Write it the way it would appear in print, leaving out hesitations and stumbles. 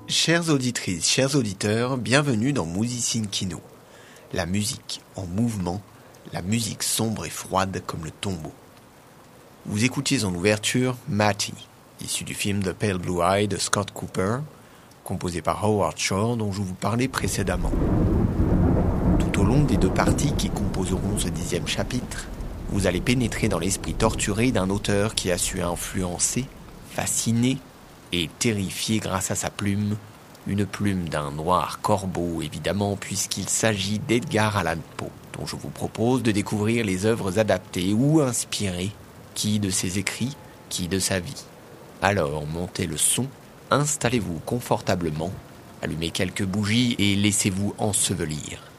Chères auditrices, chers auditeurs, bienvenue dans Musicine Kino. La musique en mouvement, la musique sombre et froide comme le tombeau. Vous écoutiez en ouverture Matty, issu du film The Pale Blue Eye de Scott Cooper, composé par Howard Shore dont je vous parlais précédemment. Tout au long des deux parties qui composeront ce 10e chapitre, vous allez pénétrer dans l'esprit torturé d'un auteur qui a su influencer, fasciner et terrifier grâce à sa plume, une plume d'un noir corbeau évidemment puisqu'il s'agit d'Edgar Allan Poe, dont je vous propose de découvrir les œuvres adaptées ou inspirées, qui de ses écrits, qui de sa vie. Alors montez le son, installez-vous confortablement, allumez quelques bougies et laissez-vous ensevelir.